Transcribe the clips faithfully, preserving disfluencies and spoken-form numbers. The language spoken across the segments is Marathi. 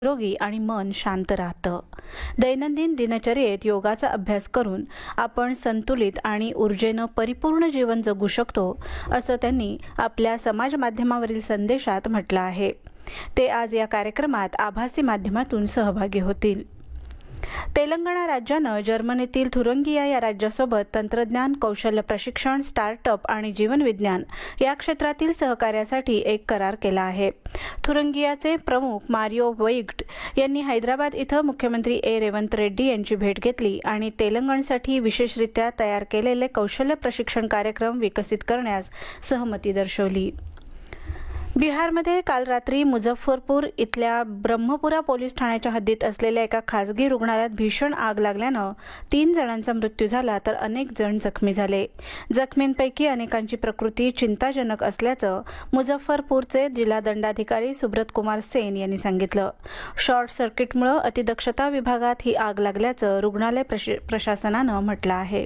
निरोगी आणि मन शांत राहतं. दैनंदिन दिनचर्येत योगाचा अभ्यास करून आपण संतुलित आणि ऊर्जेनं परिपूर्ण जीवन जगू शकतो, असं त्यांनी आपल्या समाज माध्यमावरील संदेशात म्हटलं आहे. ते आज या कार्यक्रमात आभासी माध्यमातून सहभागी होतील. तेलंगणा राज्यानं जर्मनीतील थुरंगिया या राज्यासोबत तंत्रज्ञान, कौशल्य प्रशिक्षण, स्टार्टअप आणि जीवनविज्ञान या क्षेत्रातील सहकार्यासाठी एक करार केला आहे. थुरंगियाचे प्रमुख मारिओ वैग्ट यांनी हैदराबाद इथं मुख्यमंत्री ए रेवंत रेड्डी यांची भेट घेतली आणि तेलंगणसाठी विशेषरित्या तयार केलेले कौशल्य प्रशिक्षण कार्यक्रम विकसित करण्यास सहमती दर्शवली. बिहारमध्ये काल रात्री मुझफ्फरपूर इथल्या ब्रह्मपुरा पोलीस ठाण्याच्या हद्दीत असलेल्या एका खासगी रुग्णालयात भीषण आग लागल्यानं तीन जणांचा मृत्यू झाला तर अनेक जण जखमी झाले. जखमींपैकी अनेकांची प्रकृती चिंताजनक असल्याचं मुझफ्फरपूरचे जिल्हा दंडाधिकारी सुब्रत कुमार सेन यांनी सांगितलं. शॉर्ट सर्किटमुळे अतिदक्षता विभागात ही आग लागल्याचं रुग्णालय प्रशासनानं म्हटलं आहे.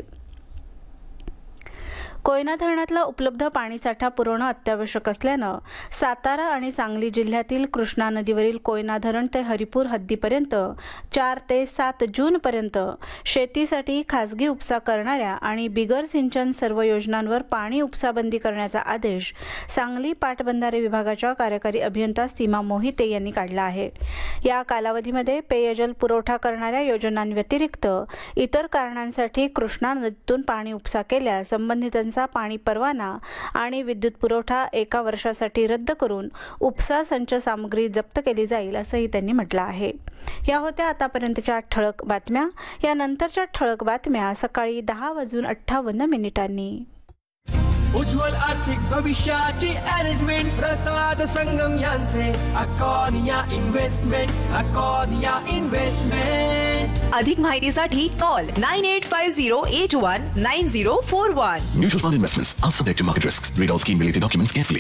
कोयना धरणातला उपलब्ध पाणीसाठा पुरवणं अत्यावश्यक असल्यानं सातारा आणि सांगली जिल्ह्यातील कृष्णा नदीवरील कोयना धरण ते हरिपूर हद्दीपर्यंत चार ते सात जूनपर्यंत शेतीसाठी खासगी उपसा करणाऱ्या आणि बिगर सिंचन सर्व योजनांवर पाणी उपसा बंदी करण्याचा आदेश सांगली पाटबंधारे विभागाच्या कार्यकारी अभियंता सीमा मोहिते यांनी काढला आहे. या कालावधीमध्ये पेयजल पुरवठा करणाऱ्या योजनांव्यतिरिक्त इतर कारणांसाठी कृष्णा नदीतून पाणी उपसा केल्यास संबंधितांचा पाणी परवाना आणि विद्युत पुरवठा एका वर्षासाठी रद्द करून उपसा संच सामग्री जप्त केली जाईल असंही त्यांनी म्हटलं आहे. या होत्या आतापर्यंतच्या ठळक बातम्या. या नंतरच्या ठळक बातम्या सकाळी दहा वाजून अठ्ठावन्न मिनिटांनी. उज्ज्वल आर्थिक भविष्याची अरेंजमेंट प्रसाद संगम यांचे अकॉर्निया इन्व्हेस्टमेंट अकॉर्निया इन्व्हेस्टमेंट. अधिक माहितीसाठी call nine eight five zero eight one nine zero four one. Mutual fund investments are subject to market risks. Read all scheme related documents carefully.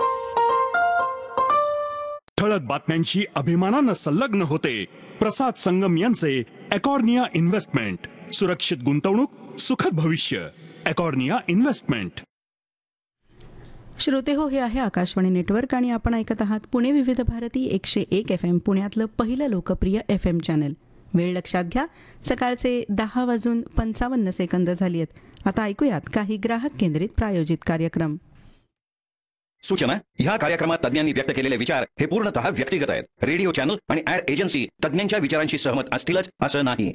ठळक बातम्यांशी अभिमानानं संलग्न होते प्रसाद संगम यांचे अकॉर्निया इन्व्हेस्टमेंट. सुरक्षित गुंतवणूक सुखद भविष्य. अकॉर्निया इन्व्हेस्टमेंट. श्रोते हो, हे आहे आकाशवाणी नेटवर्क आणि आपण ऐकत आहात पुणे विविध भारती एकशे एक एफ एम, पुण्यातलं पहिलं लोकप्रिय एफ एम चॅनल. वेळ लक्षात घ्या, सकाळचे दहा वाजून पंचावन्न सेकंद झाली आहेत. आता ऐकूयात काही ग्राहक केंद्रित प्रायोजित कार्यक्रम. सूचना: ह्या कार्यक्रमात तज्ञांनी व्यक्त केलेले विचार हे पूर्णतः व्यक्तिगत आहेत. रेडिओ चॅनल आणि ऍड एजन्सी तज्ञांच्या विचारांशी सहमत असतीलच असं नाही.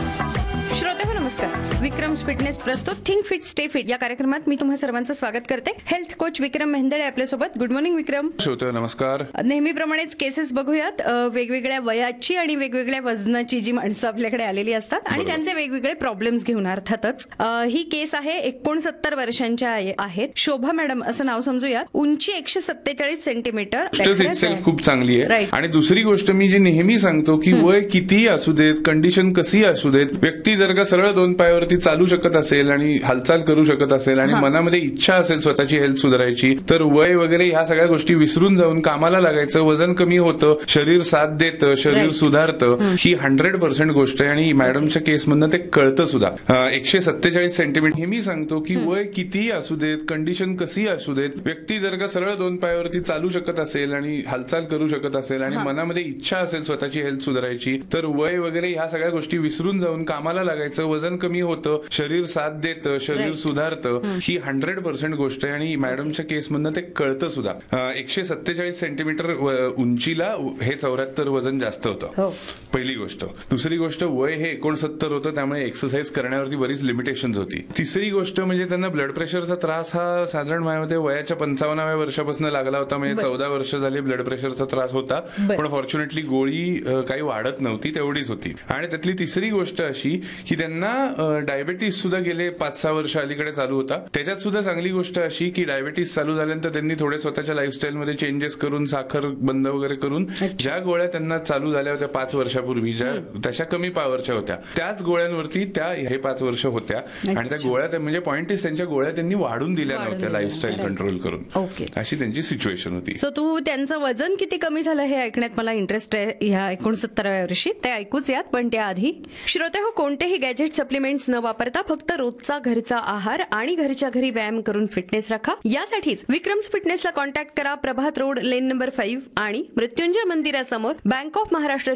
श्रोते हो, नमस्कार. विक्रम्स फिटनेस प्रस्तुत थिंक फिट स्टे फिट या कार्यक्रमात मी तुम्हा सर्वांचं स्वागत करते. हेल्थ कोच विक्रम मेहंदळे आपल्यासोबत. गुड मॉर्निंग विक्रम. श्रोते नमस्कार. नेहमीप्रमाणेच केसेस बघूयात. वेगवेगळ्या वयाची आणि वेगवेगळ्या वजनाची जी माणसं आपल्याकडे आलेली असतात आणि त्यांचे वेगवेगळे प्रॉब्लेम्स घेऊन. अर्थातच ही केस आहे एकोणसत्तर वर्षांच्या आहेत. शोभा मॅडम असं नाव समजूया. उंची एकशे सत्तेचाळीस सेंटीमीटर. खूप चांगली आहे. आणि दुसरी गोष्ट मी जी नेहमी सांगतो की वय कितीही असू देत, कंडिशन कशी असू देत, व्यक्ती जर का सरळ दोन पायावरती चालू शकत असेल आणि हालचाल करू शकत असेल आणि मनामध्ये इच्छा असेल स्वतःची हेल्थ सुधारायची, तर वय वगैरे ह्या सगळ्या गोष्टी विसरून जाऊन कामाला लागायचं. वजन कमी होतं, शरीर साथ देतं, शरीर सुधारतं. ही हंड्रेड पर्सेंट गोष्ट आहे आणि मॅडमच्या केसमधनं ते कळतं सुद्धा. एकशे सत्तेचाळीस सेंटीमीटर. हे मी सांगतो की वय कितीही असू देत, कंडिशन कशी असू देत, व्यक्ती जर का सरळ दोन पायावरती चालू शकत असेल आणि हालचाल करू शकत असेल आणि मनामध्ये इच्छा असेल स्वतःची हेल्थ सुधारायची, तर वय वगैरे ह्या सगळ्या गोष्टी विसरून जाऊन कामाला लागायचं. वजन कमी होतं, शरीर साथ देतं, शरीर सुधारतं. ही हंड्रेड पर्सेंट गोष्ट आहे आणि मॅडमच्या केसमधनं ते कळतं सुद्धा. एकशे सत्तेचाळीस सेंटीमीटर उंचीला हे चौऱ्याहत्तर वजन जास्त होतं. पहिली गोष्ट. दुसरी गोष्ट, वय हे एकोणसत्तर होतं, त्यामुळे एक्सरसाइज करण्यावरती बरीच लिमिटेशन होती. तिसरी गोष्ट म्हणजे त्यांना ब्लड प्रेशरचा त्रास हा साधारण माझ्यामध्ये वयाच्या पंचावन्नाव्या वर्षापासून लागला होता. म्हणजे चौदा वर्ष झाली ब्लड प्रेशरचा त्रास होता, पण फॉर्च्युनेटली गोळी काही वाढत नव्हती, तेवढीच होती. आणि त्यातली तिसरी गोष्ट अशी की त्यांना डायबेटीस सुद्धा गेले पाच सहा वर्ष अलीकडे चालू होता. त्याच्यात सुद्धा चांगली गोष्ट अशी की डायबेटीस चालू झाल्यानंतर त्यांनी थोडे स्वतःच्या लाईफस्टाईलमध्ये चेंजेस करून, साखर बंद वगैरे करून, ज्या गोळ्या त्यांना चालू झाल्या होत्या पाच वर्षापूर्वी, ज्या तशा कमी पॉवरच्या होत्या, त्याच गोळ्यांवरती त्या हे पाच वर्ष होत्या. आणि त्या गोळ्या म्हणजे पॉइंट इज त्यांच्या गोळ्या त्यांनी वाढून दिल्या नव्हत्या लाईफस्टाईल कंट्रोल करून. अशी त्यांची सिच्युएशन होती. सो तू त्यांचं वजन किती कमी झालं हे ऐकण्यात मला इंटरेस्ट आहे ह्या एकोणसत्तराव्या वर्षी. ते ऐकूच यात. पण त्याआधी श्रोते हो, कोणतेही गॅजेट सप्लिमेंट्स न वापरता फक्त रोजचा घरचा आहार आणि घरच्या घरी व्यायाम करून फिटनेस राखा. यासाठीच विक्रम्स फिटनेसला कॉन्टॅक्ट करा. प्रभात रोड, लेन नंबर फाईव्ह आणि मृत्युंजय मंदिरासमोर, बँक ऑफ महाराष्ट्र